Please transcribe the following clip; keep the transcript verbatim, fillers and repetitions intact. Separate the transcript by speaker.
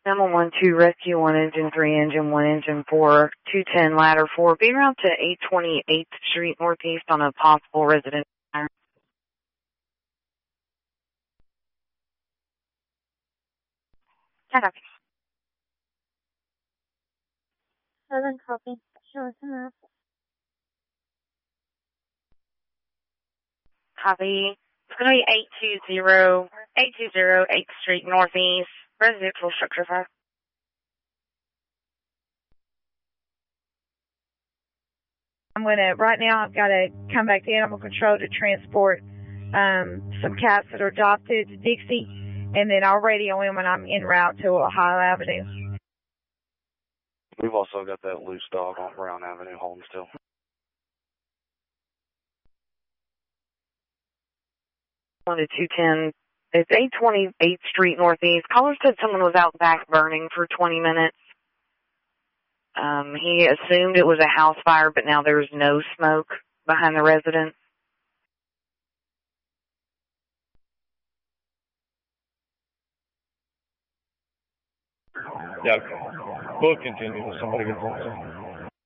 Speaker 1: nine one one two, rescue one, engine three, engine one, engine four, two ten, ladder four. Be route to eight twenty-eighth Street Northeast on a possible resident fire.
Speaker 2: Copy. Southern copy. Sure, enough.
Speaker 1: Copy. It's going to be eight two zero, eight two zero eighth Street Northeast, residential structure fire.
Speaker 2: I'm going to, right now, I've got to come back to animal control to transport um, some cats that are adopted to Dixie, and then I'll radio in when I'm en route to Ohio Avenue.
Speaker 3: We've also got that loose dog on Brown Avenue holding still.
Speaker 1: one to two ten. It's eight twenty-eighth Street Northeast. Caller said someone was out back burning for twenty minutes. Um, he assumed it was a house fire, but now there's no smoke behind the residence.
Speaker 4: Yeah, we'll continue if somebody gets on.